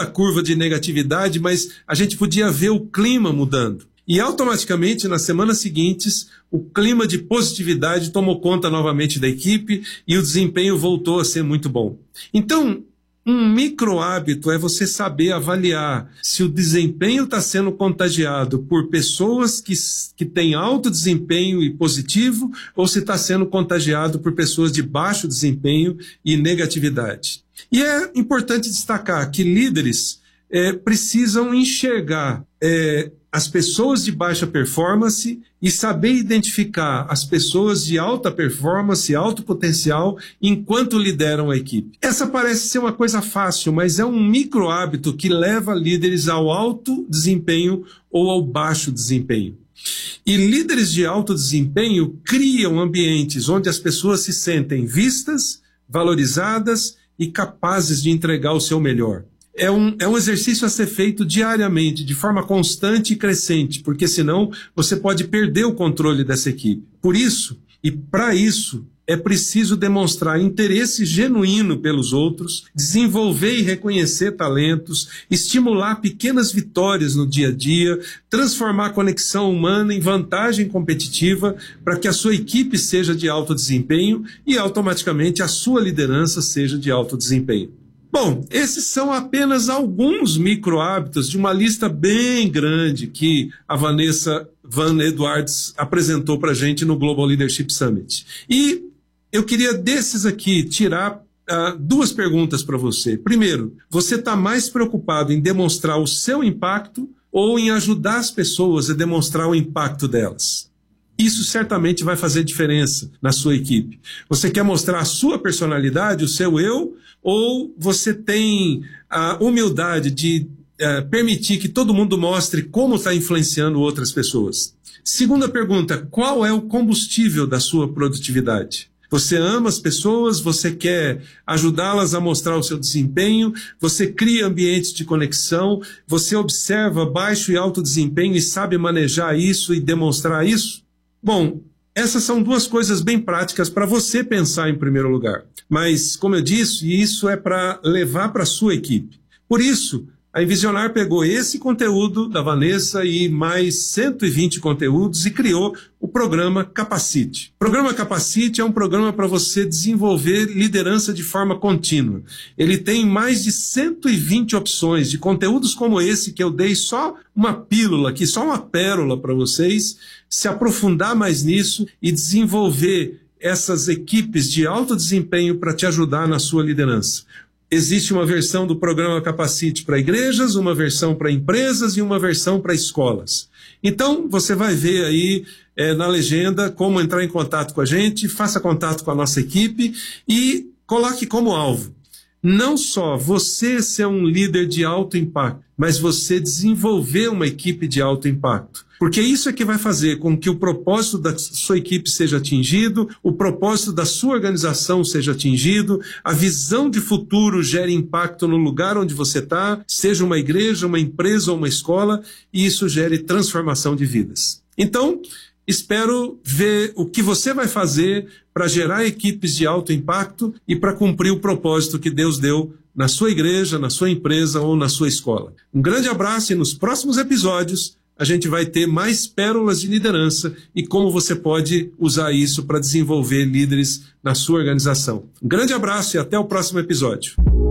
a curva de negatividade, mas a gente podia ver o clima mudando. E automaticamente, nas semanas seguintes, o clima de positividade tomou conta novamente da equipe e o desempenho voltou a ser muito bom. Então, um micro hábito é você saber avaliar se o desempenho está sendo contagiado por pessoas que têm alto desempenho e positivo ou se está sendo contagiado por pessoas de baixo desempenho e negatividade. E é importante destacar que líderes precisam enxergar as pessoas de baixa performance e saber identificar as pessoas de alta performance, alto potencial, enquanto lideram a equipe. Essa parece ser uma coisa fácil, mas é um micro hábito que leva líderes ao alto desempenho ou ao baixo desempenho. E líderes de alto desempenho criam ambientes onde as pessoas se sentem vistas, valorizadas e capazes de entregar o seu melhor. É um exercício a ser feito diariamente, de forma constante e crescente, porque senão você pode perder o controle dessa equipe. Por isso, e para isso, é preciso demonstrar interesse genuíno pelos outros, desenvolver e reconhecer talentos, estimular pequenas vitórias no dia a dia, transformar a conexão humana em vantagem competitiva para que a sua equipe seja de alto desempenho e automaticamente a sua liderança seja de alto desempenho. Bom, esses são apenas alguns micro hábitos de uma lista bem grande que a Vanessa Van Edwards apresentou para a gente no Global Leadership Summit. E eu queria desses aqui tirar duas perguntas para você. Primeiro, você está mais preocupado em demonstrar o seu impacto ou em ajudar as pessoas a demonstrar o impacto delas? Isso certamente vai fazer diferença na sua equipe. Você quer mostrar a sua personalidade, o seu eu, ou você tem a humildade de permitir que todo mundo mostre como está influenciando outras pessoas? Segunda pergunta, qual é o combustível da sua produtividade? Você ama as pessoas, você quer ajudá-las a mostrar o seu desempenho, você cria ambientes de conexão, você observa baixo e alto desempenho e sabe manejar isso e demonstrar isso? Bom, essas são duas coisas bem práticas para você pensar em primeiro lugar. Mas, como eu disse, isso é para levar para a sua equipe. Por isso, a Envisionar pegou esse conteúdo da Vanessa e mais 120 conteúdos e criou o programa Capacite. O programa Capacite é um programa para você desenvolver liderança de forma contínua. Ele tem mais de 120 opções de conteúdos como esse que eu dei só uma pílula aqui, só uma pérola para vocês, se aprofundar mais nisso e desenvolver essas equipes de alto desempenho para te ajudar na sua liderança. Existe uma versão do programa Capacite para igrejas, uma versão para empresas e uma versão para escolas. Então, você vai ver aí na legenda como entrar em contato com a gente, faça contato com a nossa equipe e coloque como alvo não só você ser um líder de alto impacto, mas você desenvolver uma equipe de alto impacto. Porque isso é que vai fazer com que o propósito da sua equipe seja atingido, o propósito da sua organização seja atingido, a visão de futuro gere impacto no lugar onde você está, seja uma igreja, uma empresa ou uma escola, e isso gere transformação de vidas. Então, espero ver o que você vai fazer para gerar equipes de alto impacto e para cumprir o propósito que Deus deu na sua igreja, na sua empresa ou na sua escola. Um grande abraço e nos próximos episódios a gente vai ter mais pérolas de liderança e como você pode usar isso para desenvolver líderes na sua organização. Um grande abraço e até o próximo episódio.